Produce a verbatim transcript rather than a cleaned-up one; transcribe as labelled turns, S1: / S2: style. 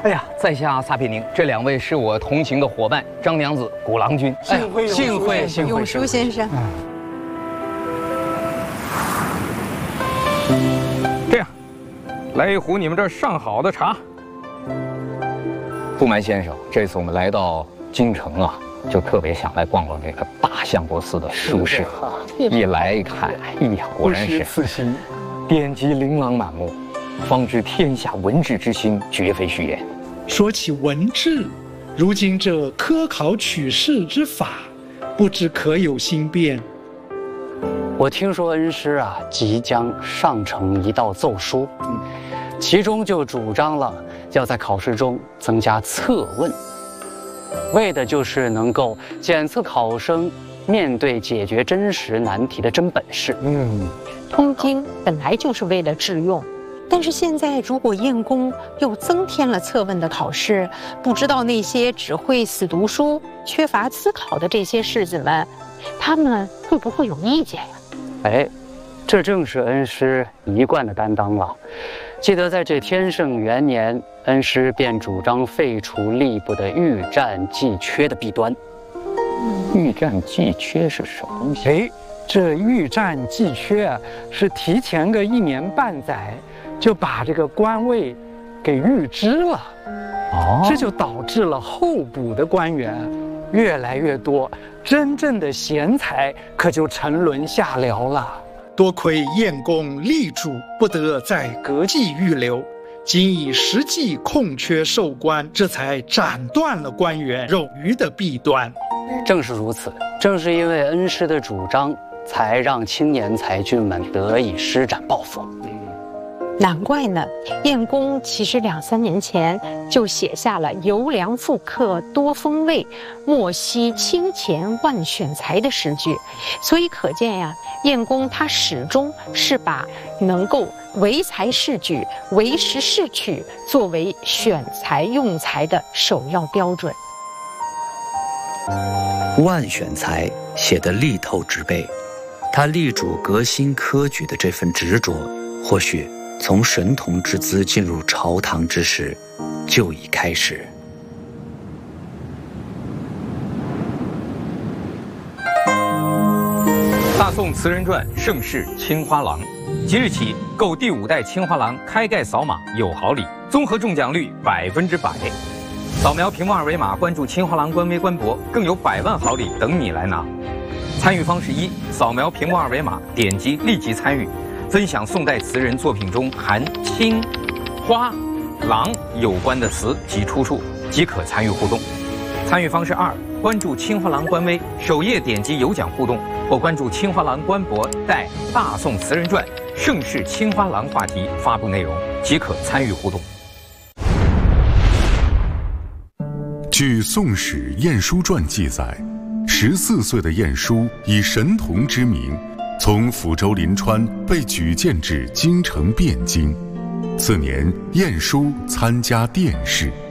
S1: 哎呀，在下撒撇宁，这两位是我同行的伙伴张娘子、古郎君。
S2: 幸会
S1: 幸会幸会，
S3: 永叔先生。
S2: 这样，来一壶你们这儿上好的茶。
S1: 不瞒先生，这次我们来到京城啊，就特别想来逛逛这个大相国寺的书室。一来一看，哎呀，果然是
S2: 此心，
S1: 典籍琳琅满目，方知天下文治之兴绝非虚言。
S4: 说起文治，如今这科考取士之法，不知可有新变？
S5: 我听说恩师啊即将上呈一道奏书，其中就主张了要在考试中增加测问，为的就是能够检测考生面对解决真实难题的真本事。
S2: 嗯，
S3: 通经本来就是为了致用，但是现在如果验功又增添了测问的考试，不知道那些只会死读书、缺乏思考的这些士子们，他们会不会有意见呀？
S5: 哎，这正是恩师一贯的担当了。记得在这天圣元年，恩师便主张废除吏部的预战计缺的弊端。
S1: 预战计缺是什么东西？
S6: 哎，这预战计缺啊，是提前个一年半载就把这个官位给预支了。哦，这就导致了候补的官员越来越多，真正的贤才可就沉沦下僚了。
S4: 多亏晏公力主不得在阁计预留，仅以实际空缺授官，这才斩断了官员冗余的弊端。
S5: 正是如此，正是因为恩师的主张，才让青年才俊们得以施展抱负。
S3: 难怪呢，晏公其实两三年前就写下了“游梁复刻多风味，莫惜清钱万选才”的诗句，所以可见呀，晏公他始终是把能够唯才是举、唯实是取作为选才用才的首要标准。
S7: 万选才写得力透纸背，他力主革新科举的这份执着，或许从神童之姿进入朝堂之时就已开始。
S2: 大宋词人传盛世青花郎，即日起购第五代青花郎开盖扫码有好礼，综合中奖率百分之百。扫描屏幕二维码，关注青花郎官微官博，更有百万好礼等你来拿。参与方式一：扫描屏幕二维码，点击立即参与，分享宋代词人作品中含青、花、郎有关的词及出处，即可参与互动。参与方式二：关注青花郎官微，首页点击有奖互动，或关注青花郎官博带《大宋词人传》盛世青花郎话题发布内容，即可参与互动。
S8: 据《宋史·晏殊传》记载，十四岁的晏殊以神童之名，从抚州临川被举荐至京城汴京。次年，晏殊参加殿试，